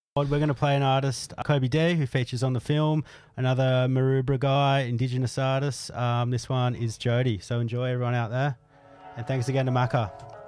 We're going to play an artist, Kobe D, who features on the film, another Maroubra guy, Indigenous artist. This one is Jody. So enjoy everyone out there. And thanks again to Macca.